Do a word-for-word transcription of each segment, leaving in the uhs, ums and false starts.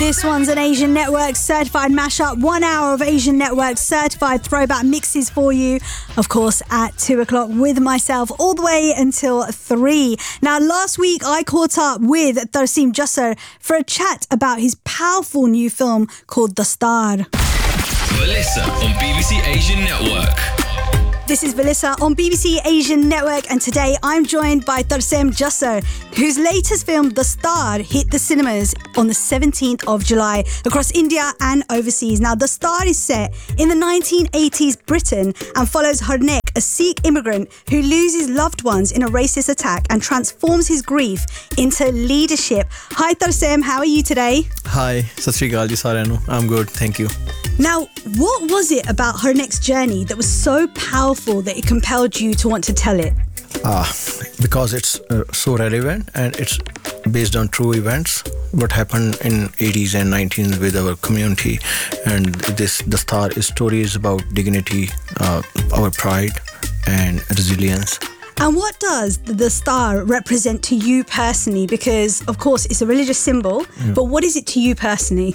This one's an Asian Network certified mashup. One hour of Asian Network certified throwback mixes for you, of course, at two o'clock with myself all the way until three. Now, last week I caught up with Tarseem Jusser for a chat about his powerful new film called The Star. Melissa on B B C Asian Network. This is Melissa on B B C Asian Network, and today I'm joined by Tarseem Jusser, whose latest film, The Star, hit the cinemas on the seventeenth of July across India and overseas. Now, The Star is set in the nineteen eighties Britain and follows Harnik, a Sikh immigrant who loses loved ones in a racist attack and transforms his grief into leadership. Hi Tarseem, how are you today? Hi, Sat Shri Akal ji sarean nu. I'm good, thank you. Now, what was it about Harnik's journey that was so powerful that it compelled you to want to tell it? Ah, because it's uh, so relevant and it's based on true events, what happened in eighties and nineties with our community. And this, The Star, is stories about dignity, uh, our pride and resilience. And what does the star represent to you personally? Because, of course, it's a religious symbol, mm. but what is it to you personally?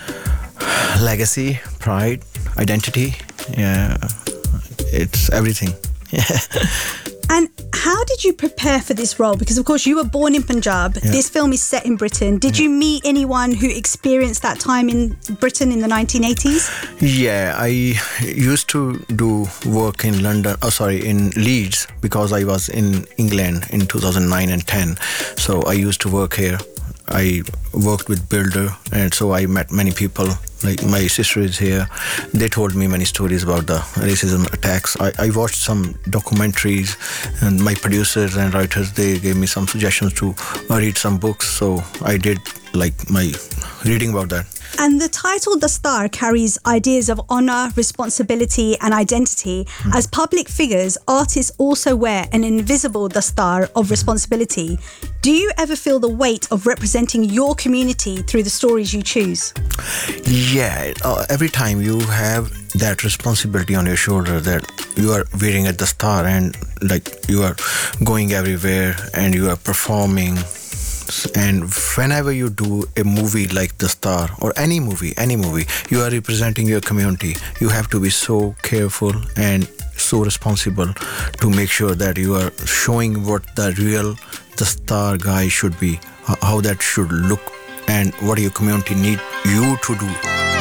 Legacy, pride, identity, yeah, it's everything. And how did you prepare for this role? Because, of course, you were born in Punjab. Yeah. This film is set in Britain. Did yeah. you meet anyone who experienced that time in Britain in the nineteen eighties? Yeah, I used to do work in London, oh sorry, in Leeds, because I was in England in two thousand nine and ten. So I used to work here. I worked with Builder, and so I met many people. Like my sister is here. They told me many stories about the racism attacks. I, I watched some documentaries, and my producers and writers, they gave me some suggestions to read some books. So I did like my reading about that. And the title The Star carries ideas of honour, responsibility and identity. Mm. As public figures, artists also wear an invisible The Star of responsibility. Do you ever feel the weight of representing your community through the stories you choose? Yeah, uh, every time you have that responsibility on your shoulder that you are wearing at The Star, and like you are going everywhere and you are performing. And whenever you do a movie like The Star, or any movie, any movie, you are representing your community. You have to be so careful and so responsible to make sure that you are showing what the real The Star guy should be, how that should look, and what your community need you to do.